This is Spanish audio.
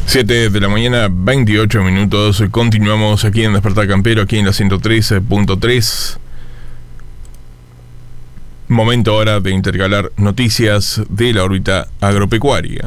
7 de la mañana, 28 minutos. Continuamos aquí en Despertar Campero, aquí en la 103.3. Momento ahora de intercalar noticias de la órbita agropecuaria.